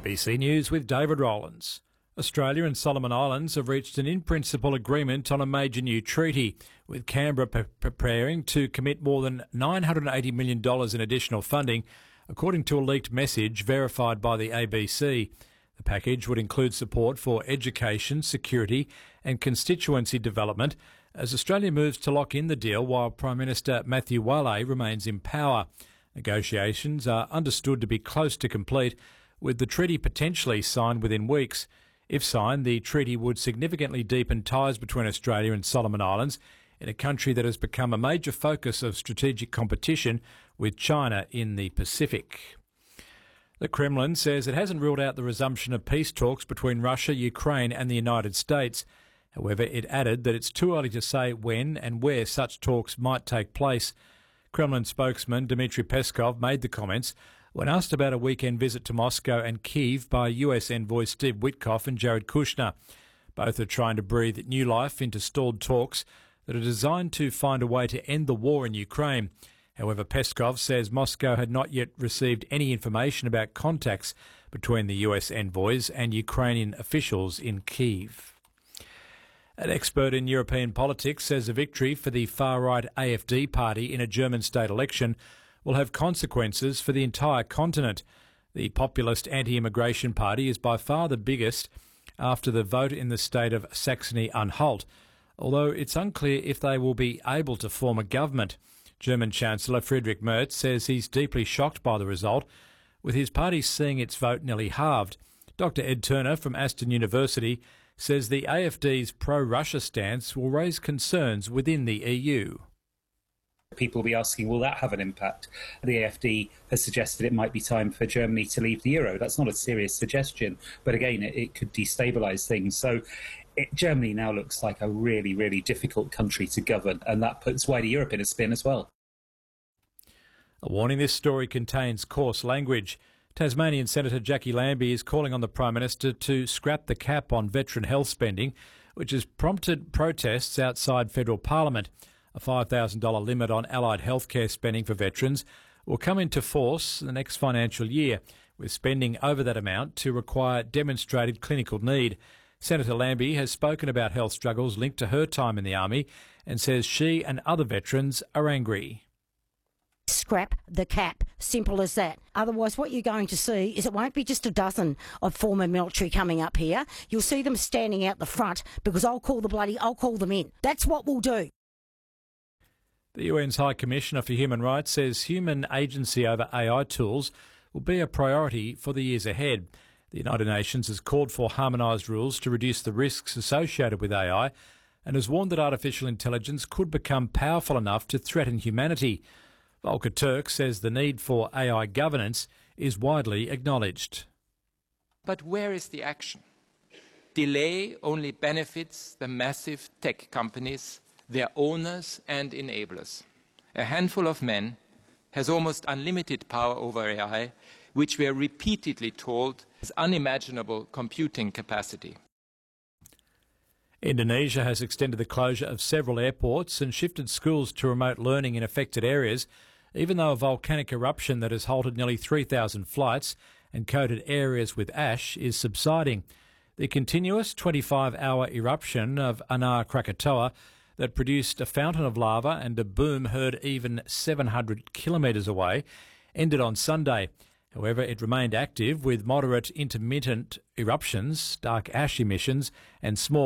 ABC News with David Rowlands. Australia and Solomon Islands have reached an in-principle agreement on a major new treaty, with Canberra preparing to commit more than $980 million in additional funding, according to a leaked message verified by the ABC. The package would include support for education, security and constituency development as Australia moves to lock in the deal while Prime Minister Matthew Wale remains in power. Negotiations are understood to be close to complete, with the treaty potentially signed within weeks. If signed, the treaty would significantly deepen ties between Australia and Solomon Islands in a country that has become a major focus of strategic competition with China in the Pacific. The Kremlin says it hasn't ruled out the resumption of peace talks between Russia, Ukraine and the United States. However, it added that it's too early to say when and where such talks might take place. Kremlin spokesman Dmitry Peskov made the comments when asked about a weekend visit to Moscow and Kyiv by US envoys Steve Witkoff and Jared Kushner. Both are trying to breathe new life into stalled talks that are designed to find a way to end the war in Ukraine. However, Peskov says Moscow had not yet received any information about contacts between the US envoys and Ukrainian officials in Kyiv. An expert in European politics says a victory for the far-right AfD party in a German state election will have consequences for the entire continent. The populist anti-immigration party is by far the biggest after the vote in the state of Saxony-Anhalt, although it's unclear if they will be able to form a government. German Chancellor Friedrich Merz says he's deeply shocked by the result, with his party seeing its vote nearly halved. Dr Ed Turner from Aston University says the AfD's pro-Russia stance will raise concerns within the EU. People will be asking, will that have an impact? The AfD has suggested it might be time for Germany to leave the euro. That's not a serious suggestion, but again, it could destabilise things. So Germany now looks like a really, really difficult country to govern, and that puts wider Europe in a spin as well. A warning: this story contains coarse language. Tasmanian Senator Jackie Lambie is calling on the Prime Minister to scrap the cap on veteran health spending, which has prompted protests outside federal Parliament. A $5,000 limit on allied healthcare spending for veterans will come into force the next financial year, with spending over that amount to require demonstrated clinical need. Senator Lambie has spoken about health struggles linked to her time in the Army and says she and other veterans are angry. Scrap the cap. Simple as that. Otherwise, what you're going to see is it won't be just a dozen of former military coming up here. You'll see them standing out the front because I'll call them in. That's what we'll do. The UN's High Commissioner for Human Rights says human agency over AI tools will be a priority for the years ahead. The United Nations has called for harmonised rules to reduce the risks associated with AI and has warned that artificial intelligence could become powerful enough to threaten humanity. Volker Turk says the need for AI governance is widely acknowledged. But where is the action? Delay only benefits the massive tech companies, their owners and enablers. A handful of men has almost unlimited power over AI, which we are repeatedly told has unimaginable computing capacity. Indonesia has extended the closure of several airports and shifted schools to remote learning in affected areas, even though a volcanic eruption that has halted nearly 3,000 flights and coated areas with ash is subsiding. The continuous 25-hour eruption of Anar Krakatoa that produced a fountain of lava and a boom heard even 700 kilometres away ended on Sunday. However, it remained active with moderate intermittent eruptions, dark ash emissions and small